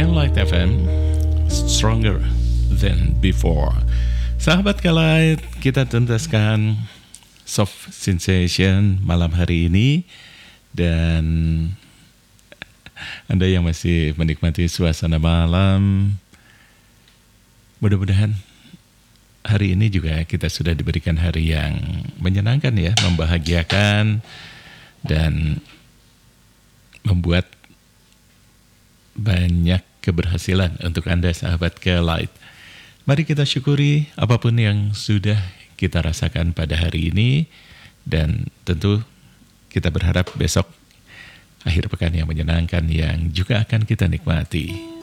Light FM, stronger than before. Sahabat Kelight, kita tuntaskan Soft Sensation malam hari ini. Dan Anda yang masih menikmati suasana malam, mudah-mudahan hari ini juga kita sudah diberikan hari yang menyenangkan ya, membahagiakan dan membuat banyak keberhasilan untuk Anda sahabat Kelight. Mari kita syukuri apapun yang sudah kita rasakan pada hari ini, dan tentu kita berharap besok akhir pekan yang menyenangkan yang juga akan kita nikmati.